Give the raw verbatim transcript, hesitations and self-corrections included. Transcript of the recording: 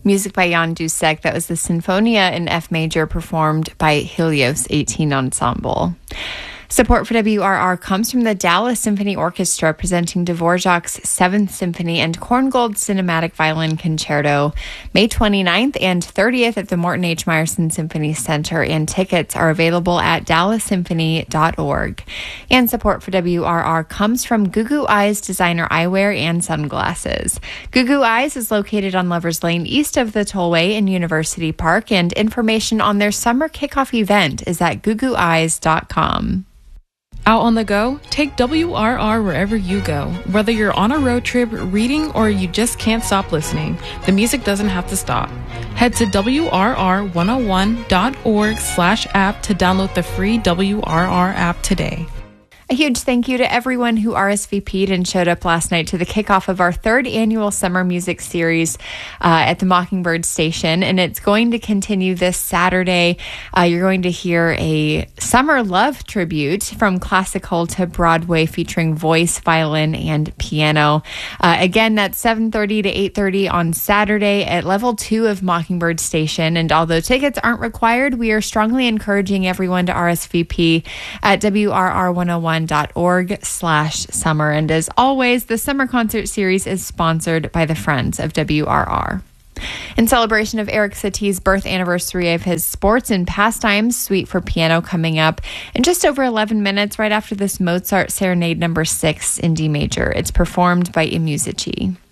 Music by Jan Dussek. That was the Sinfonia in F major performed by Helios eighteen Ensemble. Support for W R R comes from the Dallas Symphony Orchestra, presenting Dvorak's Seventh Symphony and Korngold Cinematic Violin Concerto May twenty-ninth and thirtieth at the Morton H. Meyerson Symphony Center, and tickets are available at dallas symphony dot org. And support for W R R comes from Gugu Eyes Designer Eyewear and Sunglasses. Gugu Eyes is located on Lovers Lane east of the Tollway in University Park, and information on their summer kickoff event is at gugu eyes dot com. Out on the go? Take W R R wherever you go. Whether you're on a road trip, reading, or you just can't stop listening, the music doesn't have to stop. Head to W R R one oh one dot org slash app to download the free W R R app today. A huge thank you to everyone who R S V P'd and showed up last night to the kickoff of our third annual summer music series uh, at the Mockingbird Station, and it's going to continue this Saturday. Uh, you're going to hear a summer love tribute from classical to Broadway featuring voice, violin, and piano. Uh, again, that's seven thirty to eight thirty on Saturday at level two of Mockingbird Station, and although tickets aren't required, we are strongly encouraging everyone to R S V P at W R R one oh one dot org slash summer. And as always, the summer concert series is sponsored by the Friends of W R R. In celebration of Eric Satie's birth anniversary of his Sports and Pastimes Suite for Piano coming up in just over eleven minutes right after this Mozart Serenade number six in D major. It's performed by I Musici.